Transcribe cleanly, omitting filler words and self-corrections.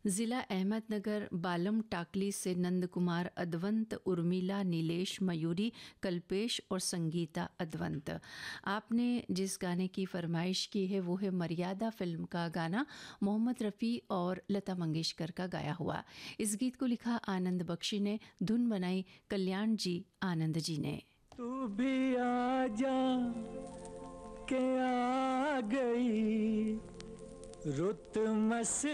जिला अहमदनगर बालम टाकली से नंद कुमार अदवंत, उर्मिला, नीलेश, मयूरी, कल्पेश और संगीता अदवंत। आपने जिस गाने की फरमाइश की है वो है मर्यादा फिल्म का गाना, मोहम्मद रफ़ी और लता मंगेशकर का गाया हुआ। इस गीत को लिखा आनंद बख्शी ने, धुन बनाई कल्याण जी आनंद जी ने। तू भी आ जा के आ गई रुत मस